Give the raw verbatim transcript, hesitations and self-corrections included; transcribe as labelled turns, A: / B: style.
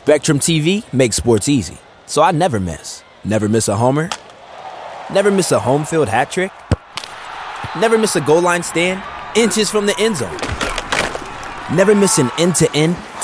A: Spectrum T V makes sports easy, so I never miss. Never miss a homer. Never miss a home field hat trick. Never miss a goal line stand inches from the end zone. Never miss an end-to-end